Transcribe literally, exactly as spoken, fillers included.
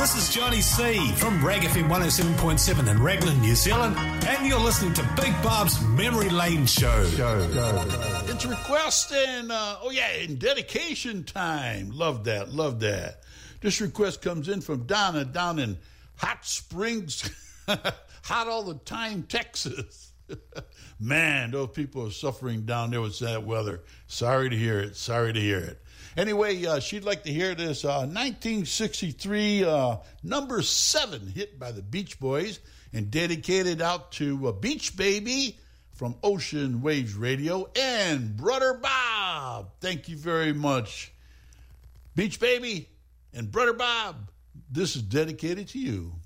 This is Johnny C. from Rag F M one oh seven point seven in Raglan, New Zealand, and you're listening to Big Bob's Memory Lane Show. Show, show. It's request and, uh, oh yeah, and dedication time. Love that, love that. This request comes in from Donna down in Hot Springs, hot all the time, Texas. Man, those people are suffering down there with that weather. Sorry to hear it, sorry to hear it. Anyway, uh, she'd like to hear this uh, nineteen sixty-three uh, number seven hit by the Beach Boys and dedicated out to uh, Beach Baby from Ocean Waves Radio and Brother Bob. Thank you very much. Beach Baby and Brother Bob, this is dedicated to you.